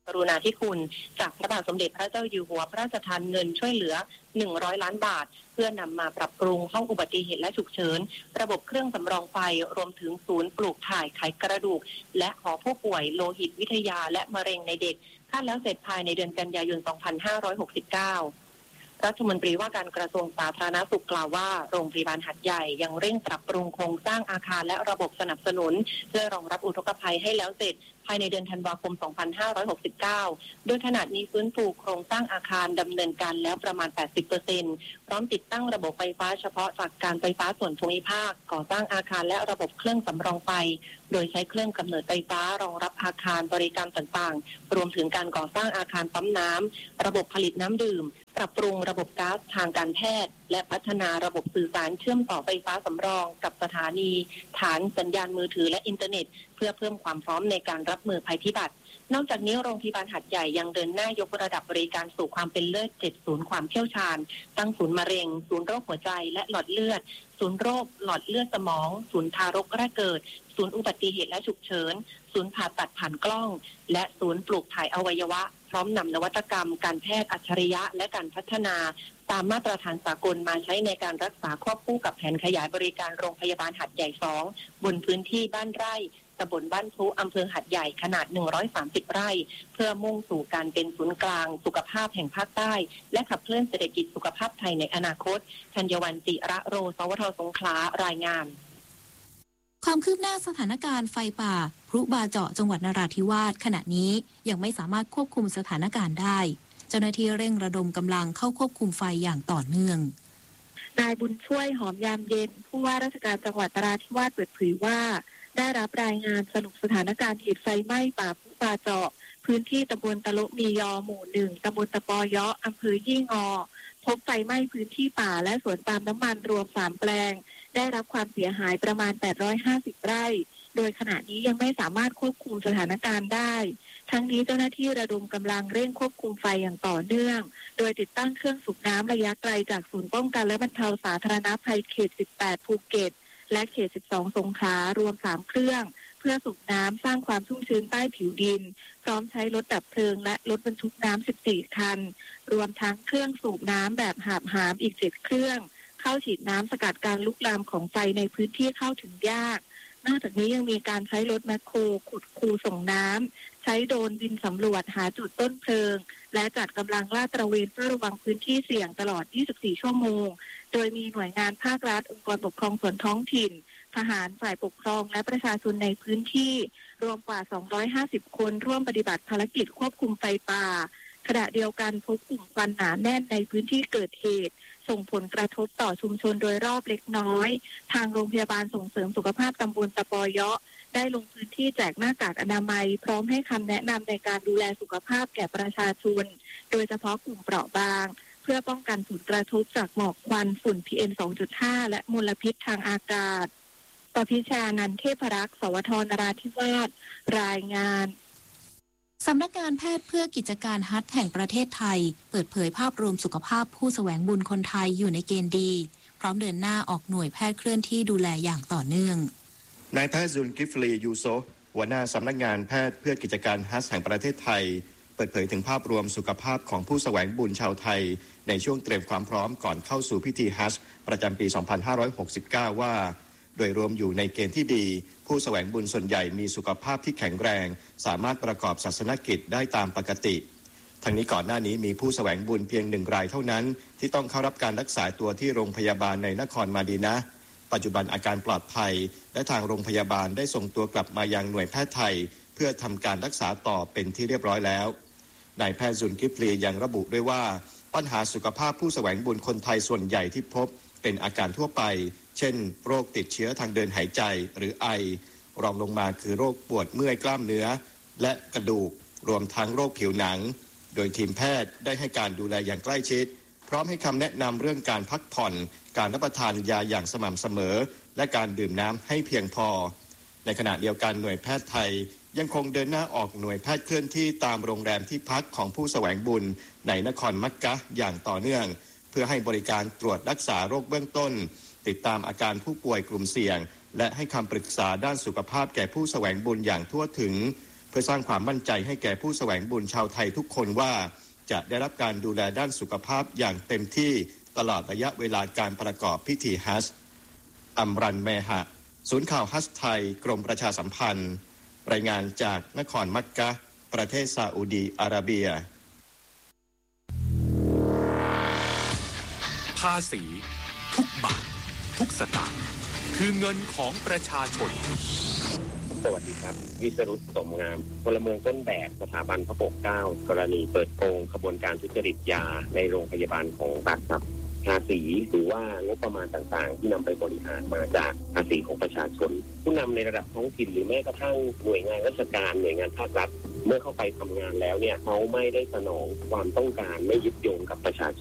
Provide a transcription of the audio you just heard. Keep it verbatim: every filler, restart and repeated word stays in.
รุณาธิคุณจากพระบาทสมเด็จพระเจ้าอยู่หัวพระราชทานเงินช่วยเหลือหนึ่งร้อยล้านบาทเพื่อนำมาปรับปรุงห้องอุบัติเหตุและฉุกเฉินระบบเครื่องสำรองไฟรวมถึงศูนย์ปลูกถ่ายไขกระดูกและหอผู้ป่วยโลหิตวิทยาและมะเร็งในเด็กคาดแล้วเสร็จภายในเดือนกันยายนสองพันห้าร้อยหกสิบเก้ารัฐมนตรีว่าการกระทรวงสาธารณสุขกล่าวว่าโรงพยาบาลหัดใหญ่ยังเร่งปรับปรุงโครงสร้างอาคารและระบบสนับสนุนเพื่อรองรับอุทกภัยให้แล้วเสร็จภายในเดือนธันวาคมสองพันห้าร้อยหกสิบเก้าโดยขณะนี้ฟื้นฟูโครงสร้างอาคารดำเนินการแล้วประมาณ แปดสิบเปอร์เซ็นต์ พร้อมติดตั้งระบบไฟฟ้าเฉพาะจากการไฟฟ้าส่วนภูมิภาคก่อสร้างอาคารและระบบเครื่องสำรองไฟโดยใช้เครื่องกำเนิดไฟฟ้ารองรับอาคารบริการต่างๆรวมถึงการก่อสร้างอาคารปั๊มน้ำระบบผลิตน้ำดื่มปรับปรุงระบบก๊าซทางการแพทย์และพัฒนาระบบสื่อสารเชื่อมต่อไฟฟ้าสำรองกับสถานีฐานสัญญาณมือถือและอินเทอร์เน็ตเพื่อเพิ่มความพร้อมในการรับมือภัยพิบัตินอกจากนี้โรงพยาบาลหัดใหญ่ยังเดินหน้ายกระดับบริการสู่ความเป็นเลิศเจ็ดศูนย์ความเชี่ยวชาญตั้งศูนย์มะเร็งศูนย์โรคหัวใจและหลอดเลือดศูนย์โรคหลอดเลือดสมองศูนย์ทารกแรกเกิดศูนย์อุบัติเหตุและฉุกเฉินศูนย์ผ่าตัดผ่านกล้องและศูนย์ปลูกถ่ายอวัยวะพร้อมนำนวัตกรรมการแพทย์อัจฉริยะและการพัฒนาตามมาตรฐานสากลมาใช้ในการรักษาควบคู่กับแผนขยายบริการโรงพยาบาลหัดใหญ่สองบนพื้นที่บ้านไร่ตำบลบ้านพลุอำเภอหัดใหญ่ขนาดหนึ่งร้อยสามสิบไร่เพื่อมุ่งสู่การเป็นศูนย์กลางสุขภาพแห่งภาคใต้และขับเคลื่อนเศรษฐกิจสุขภาพไทยในอนาคตธัญวัลย์ จิระโรสวทสงขลารายงานความคืบหน้าสถานการณ์ไฟป่าพลุบาเจาะจังหวัดนราธิวาสขณะนี้ยังไม่สามารถควบคุมสถานการณ์ได้เจ้าหน้าที่เร่งระดมกำลังเข้าควบคุมไฟอย่างต่อเนื่องนายบุญช่วยหอมยามเย็นผู้ว่าราชการจังหวัดนราธิวาสเปิดเผยว่าได้รับรายงานสรุปสถานการณ์เหตุไฟไหม้ป่าพลุบาเจาะพื้นที่ตำบลตะลุมียอหมู่หนึ่งตำบลตะปอยะอำเภอยี่งอพบไฟไหม้พื้นที่ป่าและสวนปาล์มน้ำมันรวมสามแปลงได้รับความเสียหายประมาณแปดร้อยห้าสิบไร่โดยขณะนี้ยังไม่สามารถควบคุมสถานการณ์ได้ทั้งนี้เจ้าหน้าที่ระดมกำลังเร่งควบคุมไฟอย่างต่อเนื่องโดยติดตั้งเครื่องสูบน้ำระยะไกลจากศูนย์ป้องกันและบรรเทาสาธารณภัยเขตสิบแปดภูเก็ตและเขตสิบสองสงขลารวมสามเครื่องเพื่อสูบน้ำสร้างความชุ่มชื้นใต้ผิวดินพร้อมใช้รถดับเพลิงและรถบรรทุกน้ำสิบสี่คันรวมทั้งเครื่องสูบน้ำแบบหาบหามอีกเจ็ดเครื่องเข้าฉีดน้ำสกัดการลุกลามของไฟในพื้นที่เข้าถึงยากนอกจากนี้ยังมีการใช้รถแมคโครขุดคูส่งน้ำใช้โดรนบินสำรวจหาจุดต้นเพลิงและจัดกำลังลาดตระเวนเฝ้าระวังพื้นที่เสี่ยงตลอดยี่สิบสี่ชั่วโมงโดยมีหน่วยงานภาครัฐองค์กรปกครองส่วนท้องถิ่นทหารฝ่ายปกครองและประชาชนในพื้นที่รวมกว่าสองร้อยห้าสิบคนร่วมปฏิบัติภารกิจควบคุมไฟป่าขณะเดียวกันพบกลุ่มควันหนาแน่นในพื้นที่เกิดเหตุส่งผลกระทบต่อชุมชนโดยรอบเล็กน้อยทางโรงพยาบาลส่งเสริมสุขภาพตำบลตะปอยะได้ลงพื้นที่แจกหน้ากากอนามัยพร้อมให้คำแนะนำในการดูแลสุขภาพแก่ประชาชนโดยเฉพาะกลุ่มเปราะบางเพื่อป้องกันผลกระทบจากหมอกควันฝุ่น พี เอ็ม สองจุดห้า และมลพิษทางอากาศปพิชานันท์เทพรักษ์สวทนราธิวาสรายงานสำนักงานแพทย์เพื่อกิจการฮัทแห่งประเทศไทยเปิดเผยภาพรวมสุขภาพผู้แสวงบุญคนไทยอยู่ในเกณฑ์ดีพร้อมเดินหน้าออกหน่วยแพทย์เคลื่อนที่ดูแลอย่างต่อเนื่องนายแพทย์ซุลกิฟลียูโซหัวหน้าสำนักงานแพทย์เพื่อกิจการฮัทแห่งประเทศไทยเปิดเผยถึงภาพรวมสุขภาพของผู้แสวงบุญชาวไทยในช่วงเตรียมความพร้อมก่อนเข้าสู่พิธีฮัจญ์ประจำปี สองพันห้าร้อยหกสิบเก้า ว่าโดยรวมอยู่ในเกณฑ์ที่ดีผู้แสวงบุญส่วนใหญ่มีสุขภาพที่แข็งแรงสามารถประกอบศาสนกิจได้ตามปกติทั้งนี้ก่อนหน้านี้มีผู้แสวงบุญเพียงหนึ่งรายเท่านั้นที่ต้องเข้ารับการรักษาตัวที่โรงพยาบาลในนครมาดีนะห์ปัจจุบันอาการปลอดภัยและทางโรงพยาบาลได้ส่งตัวกลับมายังหน่วยแพทย์ไทยเพื่อทำการรักษาต่อเป็นที่เรียบร้อยแล้วนายแพทย์ซุลกิฟลียังระบุด้วยว่าปัญหาสุขภาพผู้แสวงบุญคนไทยส่วนใหญ่ที่พบเป็นอาการทั่วไปเช่นโรคติดเชื้อทางเดินหายใจหรือไอรองลงมาคือโรคปวดเมื่อยกล้ามเนื้อและกระดูกรวมทั้งโรคผิวหนังโดยทีมแพทย์ได้ให้การดูแลอย่างใกล้ชิดพร้อมให้คำแนะนำเรื่องการพักผ่อนการรับประทานยาอย่างสม่ำเสมอและการดื่มน้ำให้เพียงพอในขณะเดียวกันหน่วยแพทย์ไทยยังคงเดินหน้าออกหน่วยแพทย์เคลื่อนที่ตามโรงแรมที่พักของผู้แสวงบุญในนครมักกะห์อย่างต่อเนื่องเพื่อให้บริการตรวจรักษาโรคเบื้องต้นติดตามอาการผู้ป่วยกลุ่มเสี่ยงและให้คำปรึกษาด้านสุขภาพแก่ผู้แสวงบุญอย่างทั่วถึงเพื่อสร้างความมั่นใจให้แก่ผู้แสวงบุญชาวไทยทุกคนว่าจะได้รับการดูแลด้านสุขภาพอย่างเต็มที่ตลอดระยะเวลาการประกอบพิธีฮัจญ์อัมรันเมหะศูนย์ข่าวฮัจญ์ไทยกรมประชาสัมพันธ์รายงานจากนครมักกะฮ์ประเทศซาอุดีอาระเบียภาษีทุกบาททุกสตางค์คือเงินของประชาชนสวัสดีครับวิศรุตสมงามพลเมืองต้นแบบสถาบันพระปกเกล้ากรณีเปิดโกงขบวนการทุจริตยาในโรงพยาบาลของรัฐครับภาษีหรือว่างบประมาณต่างๆที่นำไปบริหารมาจากภาษีของประชาชนผู้นำในระดับท้องถิ่นหรือแม้กระทั่งหน่วยงานราชการหน่วยงานภาครัฐเมื่อเข้าไปทำงานแล้วเนี่ยเขาไม่ได้สนองความต้องการไม่ยึดโยงกับประชาชน